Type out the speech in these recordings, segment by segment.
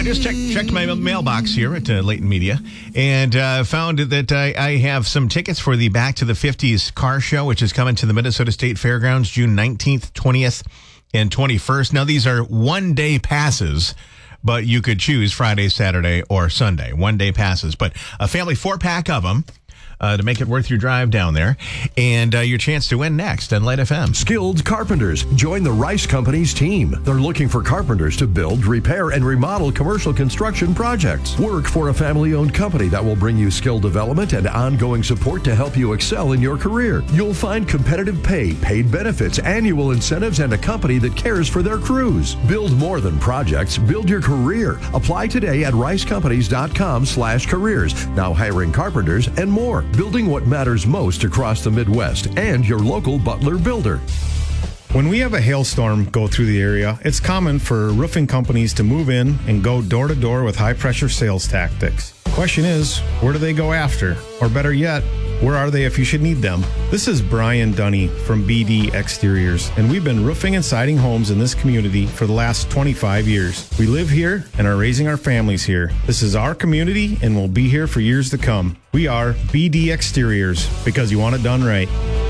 I just checked my mailbox here at Leighton Media and found that I have some tickets for the Back to the 50s car show, which is coming to the Minnesota State Fairgrounds June 19th, 20th, and 21st. Now, these are one-day passes, but you could choose Friday, Saturday, or Sunday. One-day passes, but a family 4-pack of them. To make it worth your drive down there. And your chance to win next on Light FM. Skilled carpenters. Join the Rice Company's team. They're looking for carpenters to build, repair, and remodel commercial construction projects. Work for a family-owned company that will bring you skill development and ongoing support to help you excel in your career. You'll find competitive pay, paid benefits, annual incentives, and a company that cares for their crews. Build more than projects. Build your career. Apply today at ricecompanies.com/careers. Now hiring carpenters and more. Building what matters most across the Midwest and your local Butler builder. When we have a hailstorm go through the area, it's common for roofing companies to move in and go door to door with high pressure sales tactics. Question is, where do they go after? Or better yet, where are they if you should need them? This is Brian Dunny from BD Exteriors, and we've been roofing and siding homes in this community for the last 25 years. We live here and are raising our families here. This is our community and will be here for years to come. We are BD Exteriors, because you want it done right.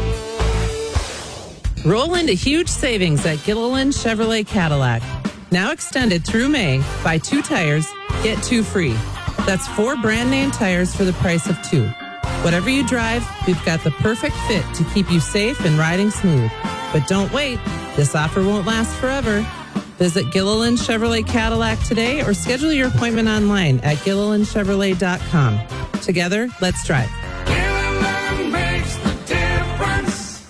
Roll into huge savings at Gilliland Chevrolet Cadillac. Now extended through May. Buy 2 tires, get 2 free. That's 4 brand name tires for the price of 2. Whatever you drive, we've got the perfect fit to keep you safe and riding smooth. But don't wait. This offer won't last forever. Visit Gilliland Chevrolet Cadillac today or schedule your appointment online at GillilandChevrolet.com. Together, let's drive. Gilliland makes the difference.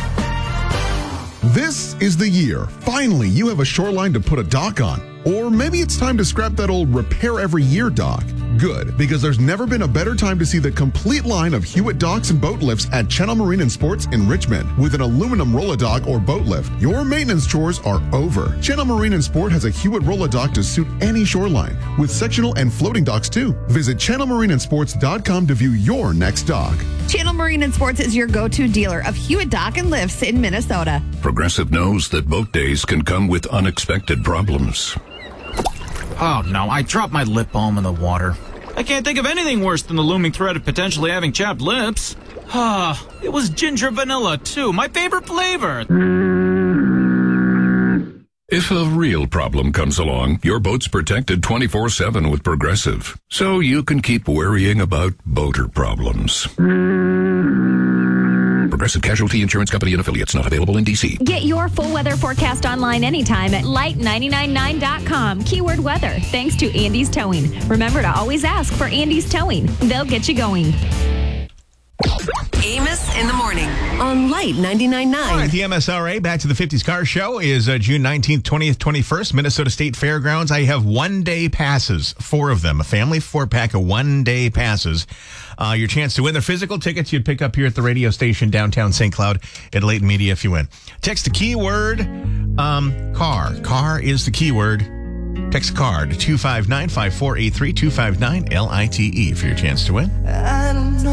This is the year. Finally, you have a shoreline to put a dock on. Or maybe it's time to scrap that old repair every year dock. Good, because there's never been a better time to see the complete line of Hewitt docks and boat lifts at Channel Marine and Sports in Richmond. With an aluminum roll-a-dock or boat lift, your maintenance chores are over. Channel Marine and Sport has a Hewitt roll-a-dock to suit any shoreline, with sectional and floating docks too. Visit channelmarineandsports.com to view your next dock. Channel Marine and Sports is your go-to dealer of Hewitt dock and lifts in Minnesota. Progressive knows that boat days can come with unexpected problems. Oh, no, I dropped my lip balm in the water. I can't think of anything worse than the looming threat of potentially having chapped lips. Ah, it was ginger vanilla, too, my favorite flavor. If a real problem comes along, your boat's protected 24/7 with Progressive, so you can keep worrying about boater problems. Progressive Casualty Insurance Company and Affiliates, not available in D.C. Get your full weather forecast online anytime at light999.com. Keyword weather. Thanks to Andy's Towing. Remember to always ask for Andy's Towing. They'll get you going. Amos in the morning on Light 99.9. All right, the MSRA Back to the 50s Car Show is June 19th, 20th, 21st, Minnesota State Fairgrounds. I have one-day passes, 4 of them, a family 4-pack of one-day passes. Your chance to win the physical tickets you'd pick up here at the radio station downtown St. Cloud at Leighton Media if you win. Text the keyword car. Car is the keyword. Text car to 259-5483, 259-LITE for your chance to win.